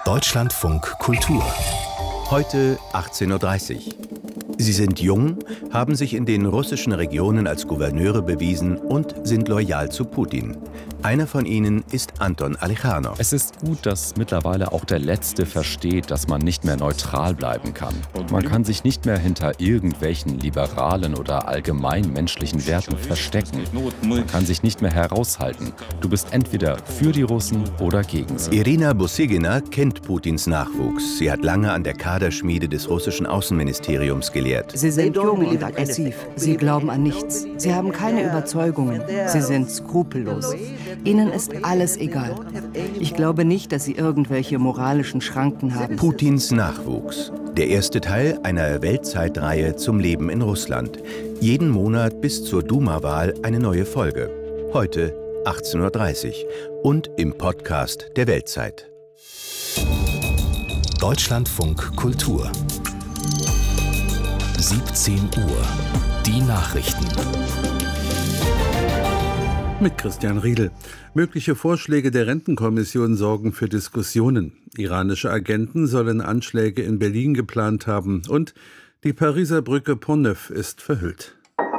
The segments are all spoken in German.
Deutschlandfunk Kultur. Heute 18:30 Uhr. Sie sind jung, haben sich in den russischen Regionen als Gouverneure bewiesen und sind loyal zu Putin. Einer von ihnen ist Anton Alichanov. Es ist gut, dass mittlerweile auch der Letzte versteht, dass man nicht mehr neutral bleiben kann. Man kann sich nicht mehr hinter irgendwelchen liberalen oder allgemein menschlichen Werten verstecken. Man kann sich nicht mehr heraushalten. Du bist entweder für die Russen oder gegen sie. Irina Busygina kennt Putins Nachwuchs. Sie hat lange an der Kaderschmiede des russischen Außenministeriums gelehrt. Sie sind jung und aggressiv. Sie glauben an nichts. Sie haben keine Überzeugungen. Sie sind skrupellos. Ihnen ist alles egal. Ich glaube nicht, dass sie irgendwelche moralischen Schranken haben. Putins Nachwuchs. Der erste Teil einer Weltzeitreihe zum Leben in Russland. Jeden Monat bis zur Duma-Wahl eine neue Folge. Heute 18:30 Uhr und im Podcast der Weltzeit. Deutschlandfunk Kultur. 17 Uhr. Die Nachrichten. Mit Christian Riedel. Mögliche Vorschläge der Rentenkommission sorgen für Diskussionen. Iranische Agenten sollen Anschläge in Berlin geplant haben und die Pariser Brücke Pont-Neuf ist verhüllt.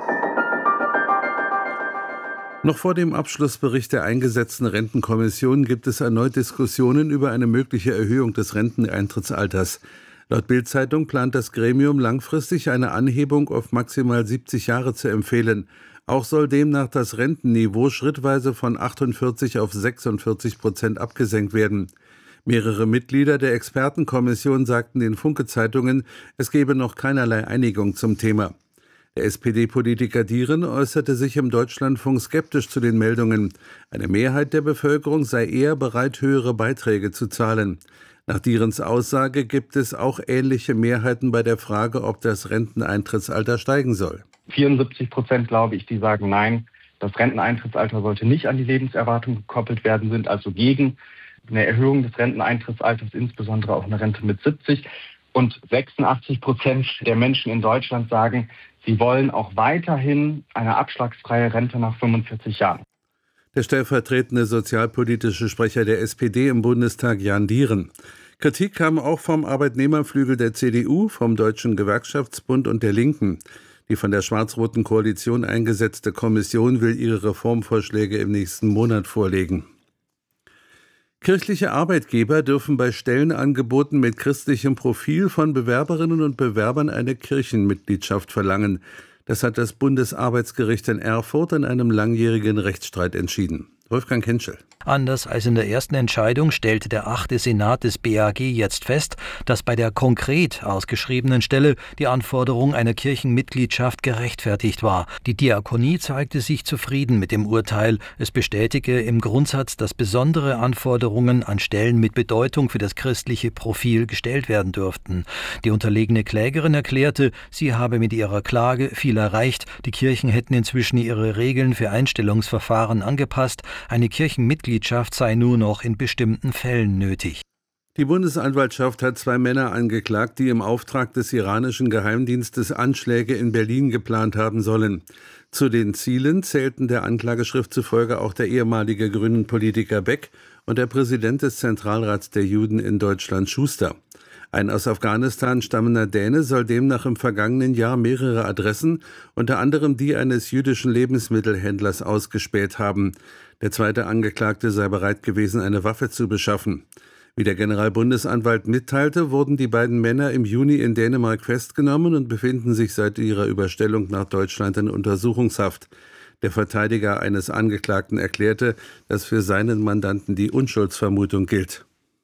Noch vor dem Abschlussbericht der eingesetzten Rentenkommission gibt es erneut Diskussionen über eine mögliche Erhöhung des Renteneintrittsalters. Laut Bild-Zeitung plant das Gremium langfristig eine Anhebung auf maximal 70 Jahre zu empfehlen. Auch soll demnach das Rentenniveau schrittweise von 48 auf 46% abgesenkt werden. Mehrere Mitglieder der Expertenkommission sagten den Funke-Zeitungen, es gebe noch keinerlei Einigung zum Thema. Der SPD-Politiker Dieren äußerte sich im Deutschlandfunk skeptisch zu den Meldungen. Eine Mehrheit der Bevölkerung sei eher bereit, höhere Beiträge zu zahlen. Nach Dierens Aussage gibt es auch ähnliche Mehrheiten bei der Frage, ob das Renteneintrittsalter steigen soll. 74%, glaube ich, die sagen nein, das Renteneintrittsalter sollte nicht an die Lebenserwartung gekoppelt werden, sind also gegen eine Erhöhung des Renteneintrittsalters, insbesondere auch eine Rente mit 70. Und 86% der Menschen in Deutschland sagen, sie wollen auch weiterhin eine abschlagsfreie Rente nach 45 Jahren. Der stellvertretende sozialpolitische Sprecher der SPD im Bundestag, Jan Dieren. Kritik kam auch vom Arbeitnehmerflügel der CDU, vom Deutschen Gewerkschaftsbund und der Linken. Die von der schwarz-roten Koalition eingesetzte Kommission will ihre Reformvorschläge im nächsten Monat vorlegen. Kirchliche Arbeitgeber dürfen bei Stellenangeboten mit christlichem Profil von Bewerberinnen und Bewerbern eine Kirchenmitgliedschaft verlangen. Das hat das Bundesarbeitsgericht in Erfurt in einem langjährigen Rechtsstreit entschieden. Wolfgang Kentschel. Anders als in der ersten Entscheidung stellte der 8. Senat des BAG jetzt fest, dass bei der konkret ausgeschriebenen Stelle die Anforderung einer Kirchenmitgliedschaft gerechtfertigt war. Die Diakonie zeigte sich zufrieden mit dem Urteil. Es bestätige im Grundsatz, dass besondere Anforderungen an Stellen mit Bedeutung für das christliche Profil gestellt werden dürften. Die unterlegene Klägerin erklärte, sie habe mit ihrer Klage viel erreicht. Die Kirchen hätten inzwischen ihre Regeln für Einstellungsverfahren angepasst. Eine Kirchenmitgliedschaft sei nur noch in bestimmten Fällen nötig. Die Bundesanwaltschaft hat 2 Männer angeklagt, die im Auftrag des iranischen Geheimdienstes Anschläge in Berlin geplant haben sollen. Zu den Zielen zählten der Anklageschrift zufolge auch der ehemalige Grünen-Politiker Beck und der Präsident des Zentralrats der Juden in Deutschland, Schuster. Ein aus Afghanistan stammender Däne soll demnach im vergangenen Jahr mehrere Adressen, unter anderem die eines jüdischen Lebensmittelhändlers, ausgespäht haben. Der zweite Angeklagte sei bereit gewesen, eine Waffe zu beschaffen. Wie der Generalbundesanwalt mitteilte, wurden die beiden Männer im Juni in Dänemark festgenommen und befinden sich seit ihrer Überstellung nach Deutschland in Untersuchungshaft. Der Verteidiger eines Angeklagten erklärte, dass für seinen Mandanten die Unschuldsvermutung gilt.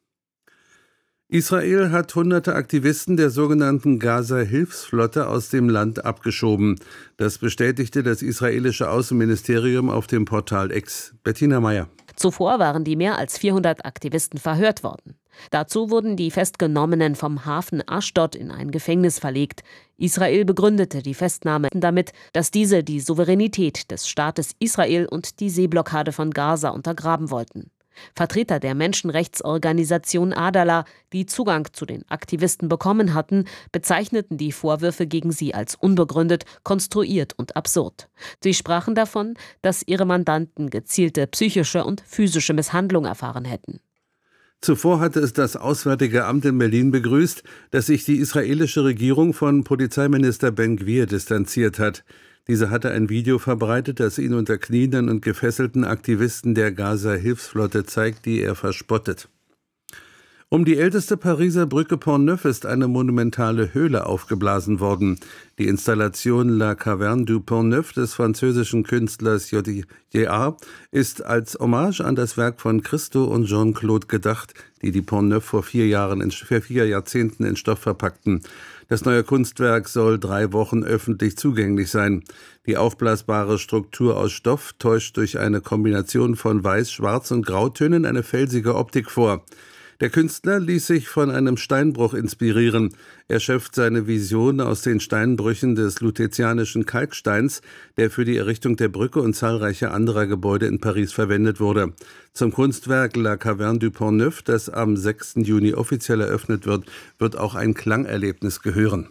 Israel hat hunderte Aktivisten der sogenannten Gaza-Hilfsflotte aus dem Land abgeschoben. Das bestätigte das israelische Außenministerium auf dem Portal X. Bettina Meyer. Zuvor waren die mehr als 400 Aktivisten verhört worden. Dazu wurden die Festgenommenen vom Hafen Aschdod in ein Gefängnis verlegt. Israel begründete die Festnahme damit, dass diese die Souveränität des Staates Israel und die Seeblockade von Gaza untergraben wollten. Vertreter der Menschenrechtsorganisation Adala, die Zugang zu den Aktivisten bekommen hatten, bezeichneten die Vorwürfe gegen sie als unbegründet, konstruiert und absurd. Sie sprachen davon, dass ihre Mandanten gezielte psychische und physische Misshandlung erfahren hätten. Zuvor hatte es das Auswärtige Amt in Berlin begrüßt, dass sich die israelische Regierung von Polizeiminister Ben-Gvir distanziert hat. Dieser hatte ein Video verbreitet, das ihn unter knienden und gefesselten Aktivisten der Gaza-Hilfsflotte zeigt, die er verspottet. Um die älteste Pariser Brücke Pont-Neuf ist eine monumentale Höhle aufgeblasen worden. Die Installation La Caverne du Pont-Neuf des französischen Künstlers J.A. ist als Hommage an das Werk von Christo und Jean-Claude gedacht, die Pont-Neuf vor 4 Jahrzehnten in Stoff verpackten. Das neue Kunstwerk soll 3 Wochen öffentlich zugänglich sein. Die aufblasbare Struktur aus Stoff täuscht durch eine Kombination von Weiß, Schwarz und Grautönen eine felsige Optik vor. Der Künstler ließ sich von einem Steinbruch inspirieren. Er schöpft seine Vision aus den Steinbrüchen des lutezianischen Kalksteins, der für die Errichtung der Brücke und zahlreicher anderer Gebäude in Paris verwendet wurde. Zum Kunstwerk La Caverne du Pont-Neuf, das am 6. Juni offiziell eröffnet wird, wird auch ein Klangerlebnis gehören.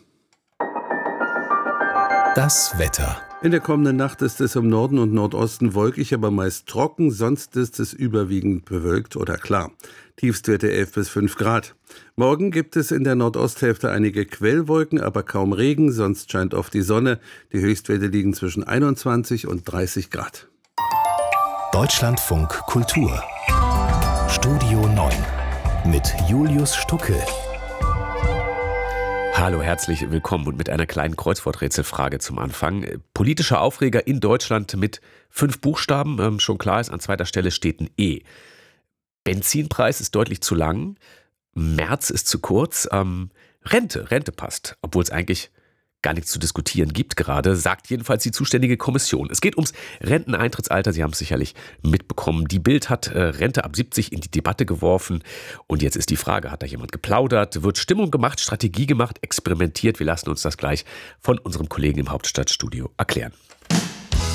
Das Wetter. In der kommenden Nacht ist es im Norden und Nordosten wolkig, aber meist trocken, sonst ist es überwiegend bewölkt oder klar. Tiefstwerte 11 bis 5 Grad. Morgen gibt es in der Nordosthälfte einige Quellwolken, aber kaum Regen, sonst scheint oft die Sonne. Die Höchstwerte liegen zwischen 21 und 30 Grad. Deutschlandfunk Kultur. Studio 9 mit Julius Stucke. Hallo, herzlich willkommen und mit einer kleinen Kreuzworträtselfrage zum Anfang. Politischer Aufreger in Deutschland mit 5 Buchstaben. Schon klar ist, an zweiter Stelle steht ein E. Benzinpreis ist deutlich zu lang. März ist zu kurz. Rente passt, obwohl es eigentlich gar nichts zu diskutieren gibt gerade, sagt jedenfalls die zuständige Kommission. Es geht ums Renteneintrittsalter, Sie haben es sicherlich mitbekommen. Die Bild hat Rente ab 70 in die Debatte geworfen. Und jetzt ist die Frage, hat da jemand geplaudert? Wird Stimmung gemacht, Strategie gemacht, experimentiert? Wir lassen uns das gleich von unserem Kollegen im Hauptstadtstudio erklären.